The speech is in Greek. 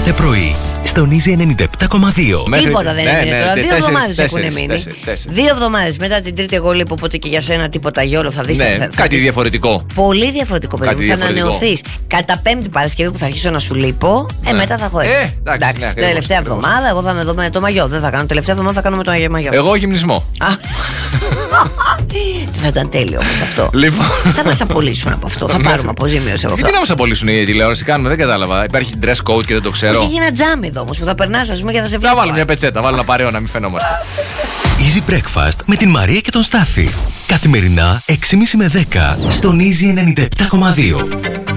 κάθε πρωί στον Easy 97,2. Τίποτα δεν είναι τώρα. 2 εβδομάδες έχουν μείνει. 2 εβδομάδες μετά την Τρίτη, εγώ λείπω. Οπότε και για σένα τίποτα γιόλο θα δεις. Κάτι διαφορετικό. Πολύ διαφορετικό, παιδί. Θα ανανεωθείς. Κατά Πέμπτη Παρασκευή που θα αρχίσω να σου λείπω, μετά θα έχω έρθει. Εντάξει, τελευταία εβδομάδα εγώ θα με δω με το μαγιό. Δεν θα κάνω τελευταία εβδομάδα, θα κάνω με το μαγιό. Εγώ γυμνισμό. Θα ήταν τέλειο όμως αυτό. Λοιπόν. Θα μας απολύσουν από αυτό. Θα πάρουμε αποζημίωση από αυτό. Γιατί να μας απολύσουν οι τηλεόραση, κάνουμε, δεν κατάλαβα. Υπάρχει dress code και δεν το ξέρω. Έχει ένα τζάμι εδώ όμως που θα περνάς, ας πούμε, και θα σε βλέπω. Να βάλω μια πετσέτα, βάλω ένα παρέο να μην φαινόμαστε. Easy Breakfast με την Μαρία και τον Στάφη. Καθημερινά 6.30 με 10 στον Easy 97,2.